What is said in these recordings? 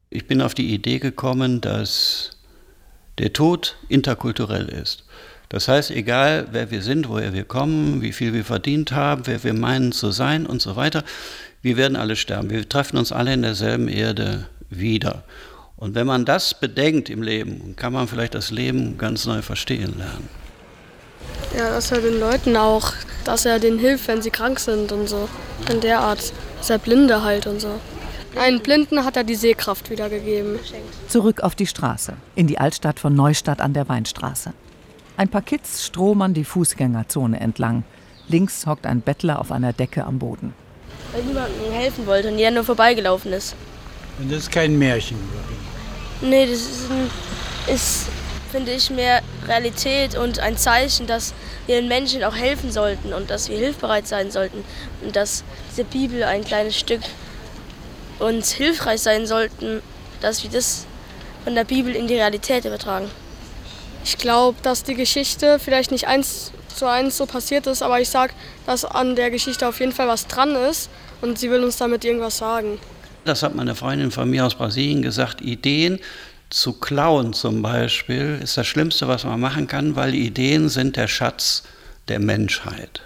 Ich bin auf die Idee gekommen, dass der Tod interkulturell ist. Das heißt, egal wer wir sind, woher wir kommen, wie viel wir verdient haben, wer wir meinen zu sein und so weiter, wir werden alle sterben. Wir treffen uns alle in derselben Erde wieder. Und wenn man das bedenkt im Leben, kann man vielleicht das Leben ganz neu verstehen lernen. Ja, dass er den Leuten auch, dass er denen hilft, wenn sie krank sind und so. In der Art. Dass er Blinde halt und so. Einen Blinden hat er die Sehkraft wiedergegeben. Zurück auf die Straße, in die Altstadt von Neustadt an der Weinstraße. Ein paar Kids stromern die Fußgängerzone entlang. Links hockt ein Bettler auf einer Decke am Boden. Weil niemandem helfen wollte und jeder nur vorbeigelaufen ist. Und das ist kein Märchen, Nee, das ist, finde ich, mehr Realität und ein Zeichen, dass wir den Menschen auch helfen sollten und dass wir hilfsbereit sein sollten. Und dass diese Bibel ein kleines Stück uns hilfreich sein sollten, dass wir das von der Bibel in die Realität übertragen. Ich glaube, dass die Geschichte vielleicht nicht 1:1 so passiert ist, aber ich sage, dass an der Geschichte auf jeden Fall was dran ist und sie will uns damit irgendwas sagen. Das hat meine Freundin von mir aus Brasilien gesagt, Ideen zu klauen zum Beispiel ist das Schlimmste, was man machen kann, weil Ideen sind der Schatz der Menschheit.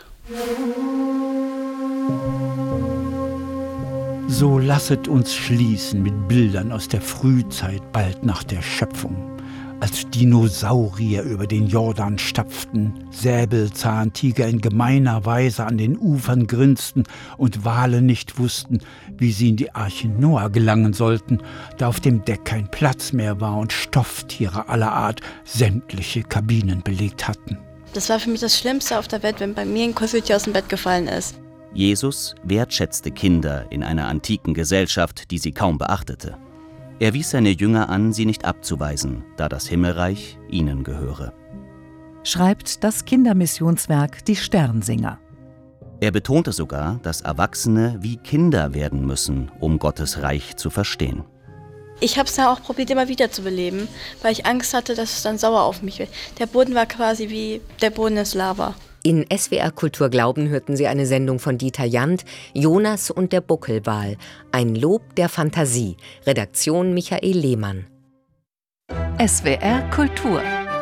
So lasset uns schließen mit Bildern aus der Frühzeit, bald nach der Schöpfung. Als Dinosaurier über den Jordan stapften, Säbelzahntiger in gemeiner Weise an den Ufern grinsten und Wale nicht wussten, wie sie in die Arche Noah gelangen sollten, da auf dem Deck kein Platz mehr war und Stofftiere aller Art sämtliche Kabinen belegt hatten. Das war für mich das Schlimmste auf der Welt, wenn bei mir ein Kuscheltier aus dem Bett gefallen ist. Jesus wertschätzte Kinder in einer antiken Gesellschaft, die sie kaum beachtete. Er wies seine Jünger an, sie nicht abzuweisen, da das Himmelreich ihnen gehöre. Schreibt das Kindermissionswerk Die Sternsinger. Er betonte sogar, dass Erwachsene wie Kinder werden müssen, um Gottes Reich zu verstehen. Ich habe es dann auch probiert, immer wieder zu beleben, weil ich Angst hatte, dass es dann sauer auf mich wird. Der Boden war quasi wie der Boden ist Lava. In SWR Kultur Glauben hörten Sie eine Sendung von Dieter Jandt, Jonas und der Buckelwal. Ein Lob der Fantasie. Redaktion Michael Lehmann. SWR Kultur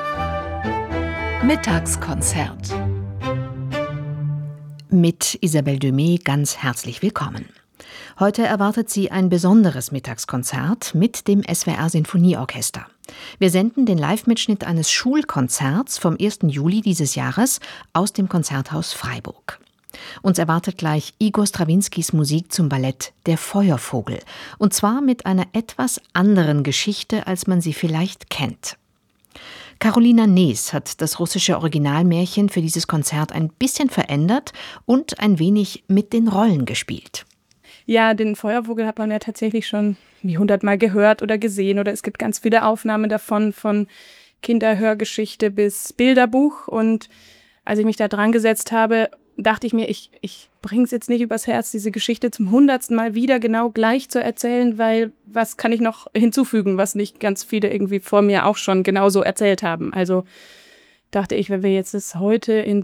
Mittagskonzert mit Isabelle Demey ganz herzlich willkommen. Heute erwartet Sie ein besonderes Mittagskonzert mit dem SWR Sinfonieorchester. Wir senden den Live-Mitschnitt eines Schulkonzerts vom 1. Juli dieses Jahres aus dem Konzerthaus Freiburg. Uns erwartet gleich Igor Strawinskys Musik zum Ballett Der Feuervogel. Und zwar mit einer etwas anderen Geschichte, als man sie vielleicht kennt. Karolina Nees hat das russische Originalmärchen für dieses Konzert ein bisschen verändert und ein wenig mit den Rollen gespielt. Ja, den Feuervogel hat man ja tatsächlich schon wie 100-mal gehört oder gesehen. Oder es gibt ganz viele Aufnahmen davon, von Kinderhörgeschichte bis Bilderbuch. Und als ich mich da dran gesetzt habe, dachte ich mir, ich bringe es jetzt nicht übers Herz, diese Geschichte zum 100. Mal wieder genau gleich zu erzählen, weil was kann ich noch hinzufügen, was nicht ganz viele irgendwie vor mir auch schon genauso erzählt haben. Also dachte ich, wenn wir jetzt das heute in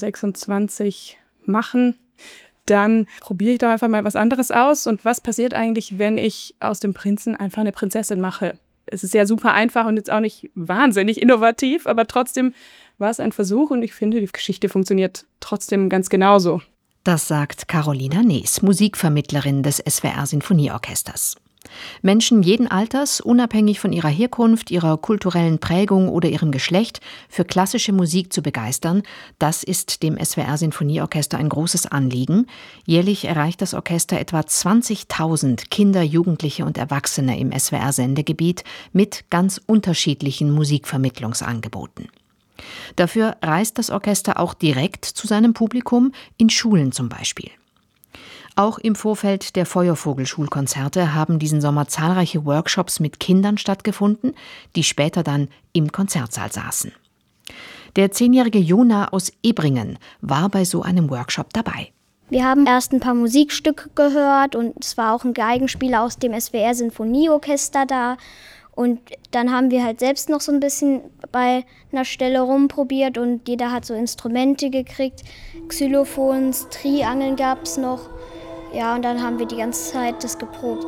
2026 machen, dann probiere ich doch einfach mal was anderes aus. Und was passiert eigentlich, wenn ich aus dem Prinzen einfach eine Prinzessin mache? Es ist ja super einfach und jetzt auch nicht wahnsinnig innovativ, aber trotzdem war es ein Versuch und ich finde, die Geschichte funktioniert trotzdem ganz genauso. Das sagt Karolina Nees, Musikvermittlerin des SWR Sinfonieorchesters. Menschen jeden Alters, unabhängig von ihrer Herkunft, ihrer kulturellen Prägung oder ihrem Geschlecht, für klassische Musik zu begeistern, das ist dem SWR Sinfonieorchester ein großes Anliegen. Jährlich erreicht das Orchester etwa 20.000 Kinder, Jugendliche und Erwachsene im SWR-Sendegebiet mit ganz unterschiedlichen Musikvermittlungsangeboten. Dafür reist das Orchester auch direkt zu seinem Publikum, in Schulen zum Beispiel. Auch im Vorfeld der Feuervogel-Schulkonzerte haben diesen Sommer zahlreiche Workshops mit Kindern stattgefunden, die später dann im Konzertsaal saßen. Der 10-jährige Jona aus Ebringen war bei so einem Workshop dabei. Wir haben erst ein paar Musikstücke gehört und es war auch ein Geigenspieler aus dem SWR Sinfonieorchester da. Und dann haben wir halt selbst noch so ein bisschen bei einer Stelle rumprobiert und jeder hat so Instrumente gekriegt. Xylophons, Triangeln gab es noch. Ja, und dann haben wir die ganze Zeit das geprobt.